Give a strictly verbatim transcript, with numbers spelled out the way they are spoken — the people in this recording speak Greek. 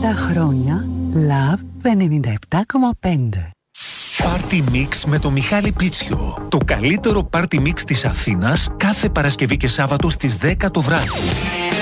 επτά χρόνια Love ενενήντα επτά κόμμα πέντε. Party Mix με το Μιχάλη Πίτσιο. Το καλύτερο Party Mix της Αθήνας κάθε Παρασκευή και Σάββατο στις δέκα το βράδυ.